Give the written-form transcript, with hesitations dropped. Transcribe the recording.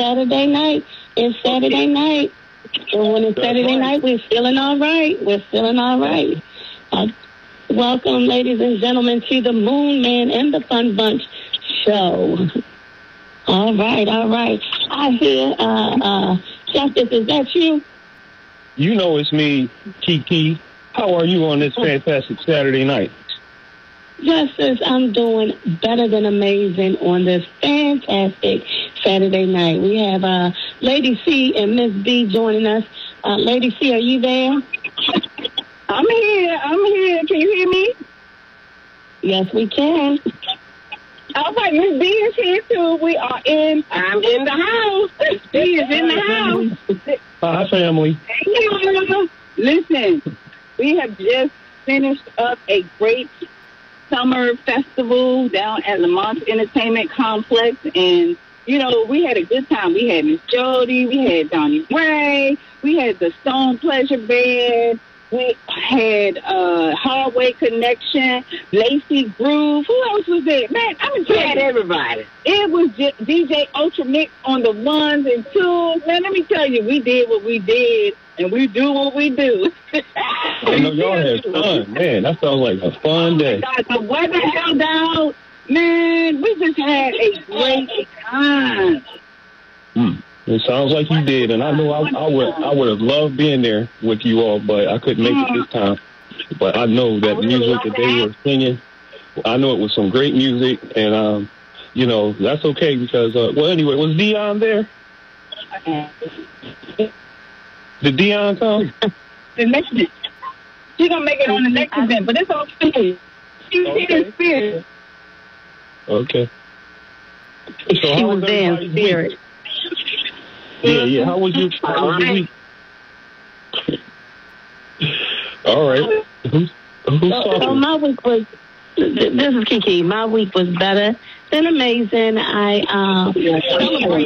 Saturday night. It's Saturday night. And when it's Saturday night, we're feeling all right. We're feeling all right. Welcome, ladies and gentlemen, to the Moon Man and the Fun Bunch show. All right. I hear, Justice, is that you? You know it's me, Kiki. How are you on this fantastic Saturday night? Justice, I'm doing better than amazing on this fantastic Saturday night. We have Lady C and Miss B joining us. Lady C, are you there? I'm here. Can you hear me? Yes, we can. All right, Miss B is here too. I'm in the house. Miss B is in the house. Hi, family. Hey, listen, we have just finished up a great summer festival down at Lamont Entertainment Complex, and we had a good time. We had Miss Jody, we had Donnie Ray, we had the Stone Pleasure Band, we had Hardway Connection, Lacey Groove. Who else was there? Man, we had everybody. It was DJ Ultra Mix on the ones and twos. Man, let me tell you, we did what we did, and we do what we do. I know y'all had fun. Man, that sounds like a fun day. God, the weather held out. Man, we just had a great time. It sounds like you did, and I know I would have loved being there with you all, but I couldn't make it this time. But I know that music that they were singing, I know it was some great music, and that's okay because anyway, was Dion there? Did Dion come? The next event. She's gonna make it on the next event, but it's okay. She's here in spirit. Okay. So she was there in spirit. Yeah. How was your week? All right. So my week was. This is Kiki. My week was better than amazing. I celebrated